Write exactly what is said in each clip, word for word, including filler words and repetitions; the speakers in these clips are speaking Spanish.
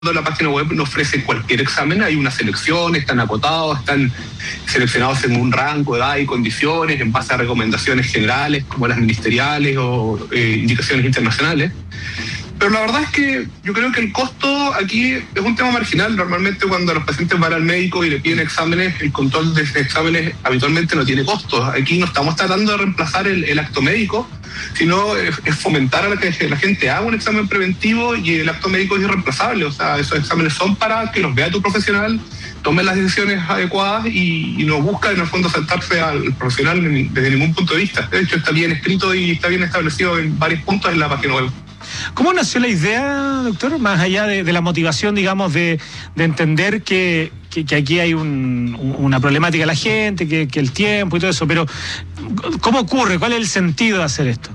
la página web no ofrece cualquier examen, hay una selección, están acotados, están seleccionados según un rango de edad y condiciones, en base a recomendaciones generales como las ministeriales o eh, indicaciones internacionales. Pero la verdad es que yo creo que el costo aquí es un tema marginal. Normalmente cuando los pacientes van al médico y le piden exámenes, el control de esos exámenes habitualmente no tiene costos. Aquí no estamos tratando de reemplazar el, el acto médico, sino es, es fomentar a la que la gente haga un examen preventivo, y el acto médico es irreemplazable. O sea, esos exámenes son para que los vea tu profesional, tome las decisiones adecuadas y, y no busca en el fondo saltarse al profesional desde ningún punto de vista. De hecho, está bien escrito y está bien establecido en varios puntos en la página web. ¿Cómo nació la idea, doctor? Más allá de, de la motivación, digamos, de, de entender que, que, que aquí hay un, una problemática de la gente, que, que el tiempo y todo eso, pero ¿cómo ocurre? ¿Cuál es el sentido de hacer esto?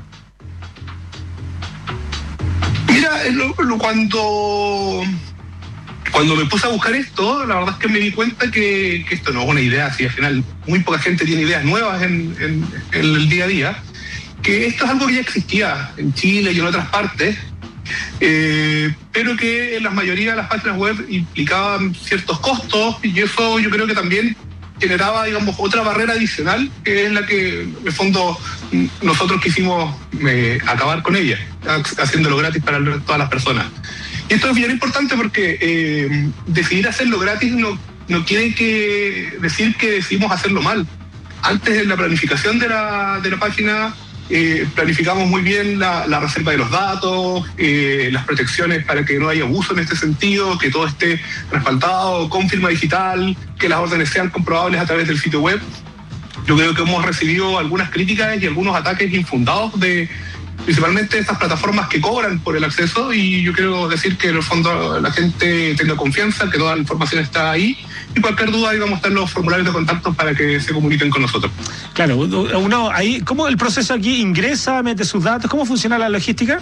Mira, lo, lo, cuando, cuando me puse a buscar esto, la verdad es que me di cuenta que, que esto no es una idea así. Al final, muy poca gente tiene ideas nuevas en, en, en el día a día. Que esto es algo que ya existía en Chile y en otras partes, eh, pero que en la mayoría de las páginas web implicaban ciertos costos, y eso yo creo que también generaba, digamos, otra barrera adicional, que es la que, en el fondo, nosotros quisimos eh, acabar con ella, haciéndolo gratis para todas las personas. Y esto es bien importante porque eh, decidir hacerlo gratis no, no quiere que decir que decidimos hacerlo mal. Antes, en la planificación de la, de la página, Eh, planificamos muy bien la, la reserva de los datos, eh, las protecciones para que no haya abuso en este sentido, que todo esté respaldado con firma digital, que las órdenes sean comprobables a través del sitio web. Yo creo que hemos recibido algunas críticas y algunos ataques infundados de principalmente estas plataformas que cobran por el acceso, y yo quiero decir que en el fondo la gente tenga confianza, que toda la información está ahí, y cualquier duda ahí vamos a estar los formularios de contacto para que se comuniquen con nosotros. Claro, uno ahí, ¿cómo el proceso aquí ingresa, mete sus datos? ¿Cómo funciona la logística?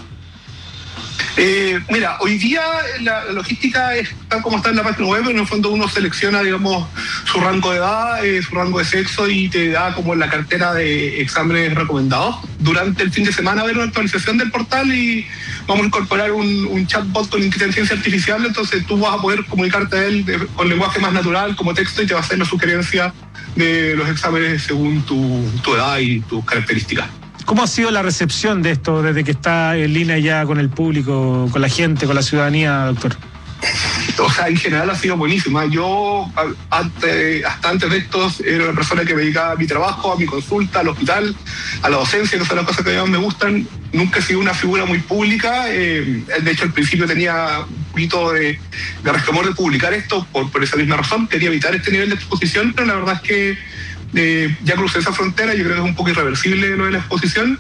Eh, mira, hoy día la, la logística es tal como está en la página web. En el fondo uno selecciona, digamos, su rango de edad, eh, su rango de sexo, y te da como la cartera de exámenes recomendados. Durante el fin de semana va a haber una actualización del portal y vamos a incorporar un, un chatbot con inteligencia artificial, entonces tú vas a poder comunicarte a él de, con lenguaje más natural, como texto, y te va a hacer la sugerencia de los exámenes según tu, tu edad y tus características. ¿Cómo ha sido la recepción de esto desde que está en línea ya con el público, con la gente, con la ciudadanía, doctor? O sea, en general ha sido buenísima. Yo, antes, hasta antes de esto, era una persona que me dedicaba a mi trabajo, a mi consulta, al hospital, a la docencia, que son las cosas que más me gustan. Nunca he sido una figura muy pública. Eh, de hecho, al principio tenía un poquito de, de resquemor de publicar esto por, por esa misma razón. Quería evitar este nivel de exposición, pero la verdad es que Eh, ya crucé esa frontera. Yo creo que es un poco irreversible lo de la exposición,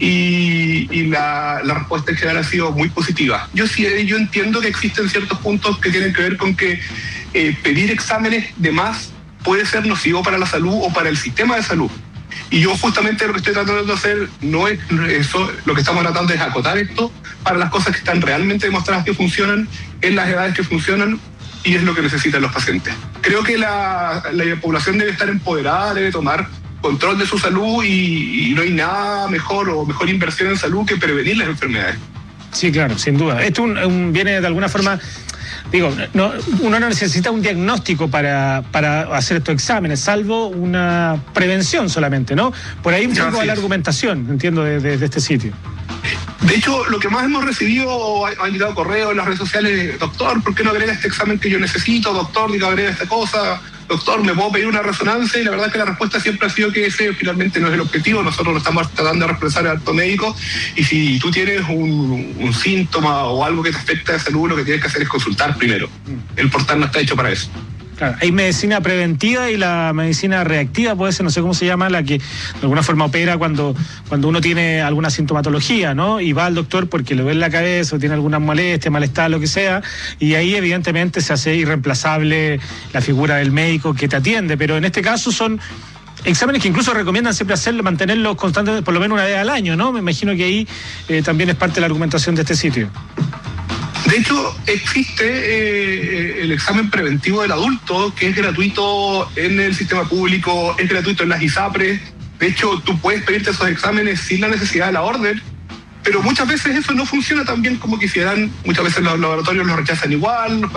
y, y la, la respuesta en general ha sido muy positiva. Yo sí, yo entiendo que existen ciertos puntos que tienen que ver con que eh, pedir exámenes de más puede ser nocivo para la salud o para el sistema de salud. Y yo justamente lo que estoy tratando de hacer no es eso, lo que estamos tratando es acotar esto para las cosas que están realmente demostradas que funcionan, en las edades que funcionan, y es lo que necesitan los pacientes. Creo que la, la población debe estar empoderada, debe tomar control de su salud, y, y no hay nada mejor o mejor inversión en salud que prevenir las enfermedades. Sí, claro, sin duda. Esto un, un, viene de alguna forma, digo, no, uno no necesita un diagnóstico para, para hacer estos exámenes, salvo una prevención solamente, ¿no? Por ahí un poco la argumentación, entiendo, de, de, de este sitio. De hecho, lo que más hemos recibido, han llegado correos en las redes sociales: doctor, ¿por qué no agrega este examen que yo necesito? Doctor, diga, agrega esta cosa. Doctor, ¿me puedo pedir una resonancia? Y la verdad es que la respuesta siempre ha sido que ese finalmente no es el objetivo. Nosotros lo estamos tratando de reemplazar al acto médico, y si tú tienes un, un síntoma o algo que te afecta de salud, lo que tienes que hacer es consultar primero. El portal no está hecho para eso. Claro, hay medicina preventiva y la medicina reactiva, puede ser, no sé cómo se llama, la que de alguna forma opera cuando, cuando uno tiene alguna sintomatología, ¿no? Y va al doctor porque le duele la cabeza o tiene alguna molestia, malestar, lo que sea, y ahí evidentemente se hace irreemplazable la figura del médico que te atiende, pero en este caso son exámenes que incluso recomiendan siempre hacerlo, mantenerlos constantes por lo menos una vez al año, ¿no? Me imagino que ahí eh, también es parte de la argumentación de este sitio. De hecho, existe eh, el examen preventivo del adulto, que es gratuito en el sistema público, es gratuito en las ISAPRES. De hecho, tú puedes pedirte esos exámenes sin la necesidad de la orden, pero muchas veces eso no funciona tan bien como quisieran, muchas veces los laboratorios lo rechazan igual,